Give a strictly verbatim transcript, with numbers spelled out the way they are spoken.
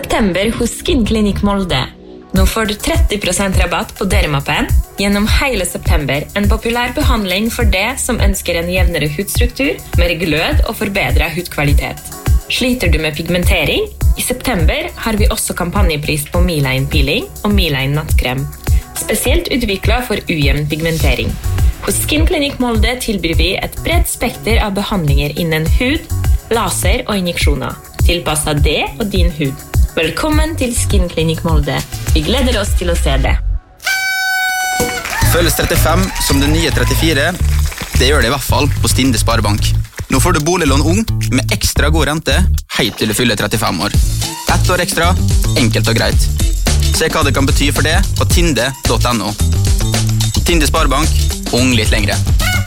September hos Skinklinikk Molde. Nå får du tretti prosent rabatt på Dermapen gjennom hele september, en populær behandling for det som ønsker en jevnere hudstruktur, mer glød og forbedret hudkvalitet. Sliter du med pigmentering? I september har vi også kampanjepris på Miline Peeling og Miline Nattkrem, spesielt utviklet for ujevn pigmentering. Hos Skinklinikk Molde tilbyr vi et bredt spekter av behandlinger innen hud, laser og injeksjoner, tilpasset det og din hud. Velkommen til Skinklinikk Molde. Vi gleder oss til å se det. Føles trettifem som det nye trettifire? Det gjør det i hvert fall på Tinde Sparebank. Nå får du boliglån ung med ekstra god rente helt til du fyller trettifem år. Ett år ekstra, enkelt og greit. Se hva det kan bety for det på tinde punktum no. Tinde Sparebank, ung litt lengre.